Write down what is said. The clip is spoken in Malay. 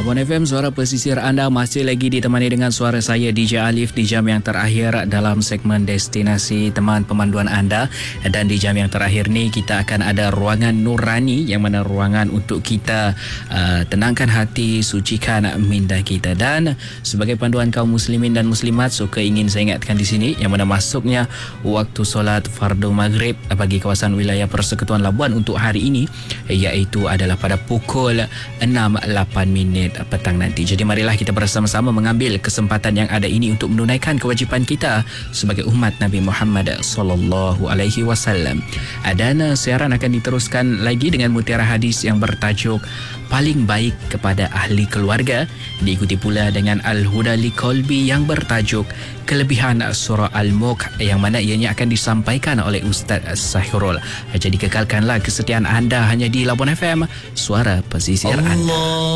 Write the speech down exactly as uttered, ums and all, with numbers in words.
Labuan F M, suara pesisir anda masih lagi ditemani dengan suara saya D J Alif di jam yang terakhir dalam segmen destinasi teman pemanduan anda. Dan di jam yang terakhir ni kita akan ada ruangan nurani, yang mana ruangan untuk kita uh, tenangkan hati, sucikan minda kita. Dan sebagai panduan kaum muslimin dan muslimat, suka ingin saya ingatkan di sini yang mana masuknya waktu solat fardu maghrib bagi kawasan wilayah Persekutuan Labuan untuk hari ini, iaitu adalah pada pukul enam lapan minit petang nanti. Jadi marilah kita bersama-sama mengambil kesempatan yang ada ini untuk menunaikan kewajipan kita sebagai umat Nabi Muhammad sallallahu alaihi wasallam. Dan siaran akan diteruskan lagi dengan mutiara hadis yang bertajuk paling baik kepada ahli keluarga, diikuti pula dengan Al-Huda li Qalbi yang bertajuk kelebihan surah Al-Mulk, yang mana ianya akan disampaikan oleh Ustaz Sahirul. Jadi kekalkanlah kesetiaan anda hanya di Labuan F M, suara pesisir anda.